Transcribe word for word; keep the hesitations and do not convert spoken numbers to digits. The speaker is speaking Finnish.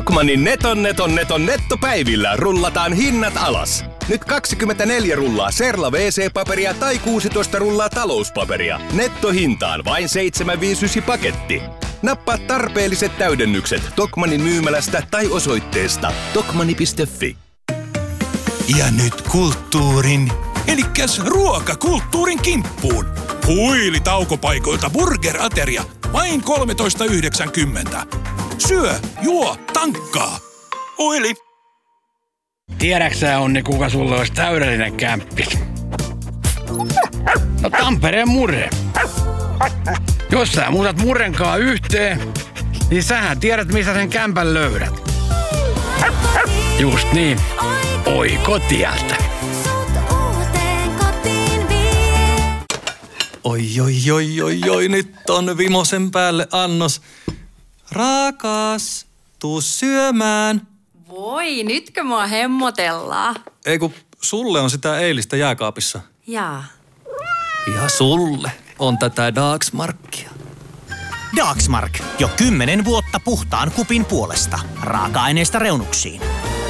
Tokmannin neton neton neton nettopäivillä rullataan hinnat alas. Nyt kaksikymmentäneljä rullaa Serla W C-paperia tai kuusitoista rullaa talouspaperia. Nettohintaan vain seitsemän viisikymmentäyhdeksän paketti. Nappaa tarpeelliset täydennykset Tokmannin myymälästä tai osoitteesta tokmanni piste fi. Ja nyt kulttuurin, elikkäs ruokakulttuurin kimppuun. Huili taukopaikoilta burgerateria, vain kolmetoista yhdeksänkymmentä. Syö, juo, tankkaa. Huili. Tiedäksä, Onni, kuka sulle olisi täydellinen kämppis? No Tampereen Murre. Jos sä muutat Murrenkaan yhteen, niin sähän tiedät, missä sen kämpän löydät. Just niin. Oi kotialta. Oi, oi, oi, oi, oi, nyt on vimosen päälle annos. Rakas, tuu syömään. Voi, nytkö mua hemmotellaan? Ei kun sulle on sitä eilistä jääkaapissa. Jaa. Ja sulle on tätä Dagsmarkia. Dagsmark. Jo kymmenen vuotta puhtaan kupin puolesta. Raaka-aineista reunuksiin.